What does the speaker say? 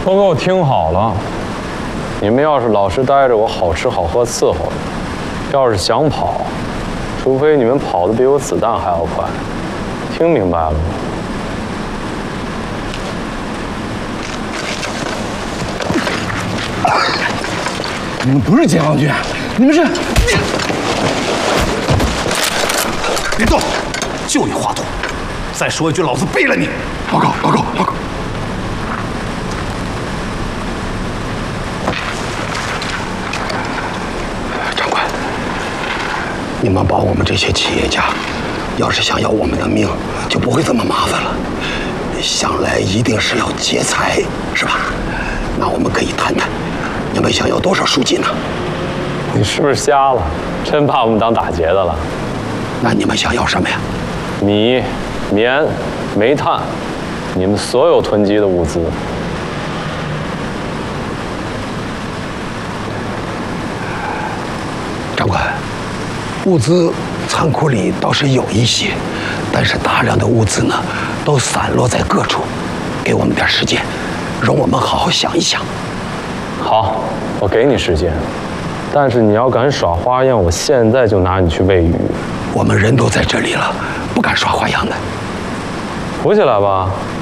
都给我听好了，你们要是老实待着，我好吃好喝伺候着；要是想跑，除非你们跑得比我子弹还要快。听明白了吗？ 你们不是解放军，你们是…… 别动，就你话多，再说一句，老子毙了你！ 报告，报告，报告！长官，你们保我们这些企业家，要是想要我们的命，就不会这么麻烦了。想来一定是要劫财，是吧？那我们可以谈谈，你们想要多少赎金呢？ 你是不是瞎了？真把我们当打劫的了？ 那你们想要什么呀？ 米、棉、煤炭，你们所有囤积的物资。 长官，物资仓库里倒是有一些，但是大量的物资呢，都散落在各处。给我们点时间，容我们好好想一想。 好，我给你时间，但是你要敢耍花样，我现在就拿你去喂鱼。 我们人都在这里了，不敢耍花样的。 扶起来吧，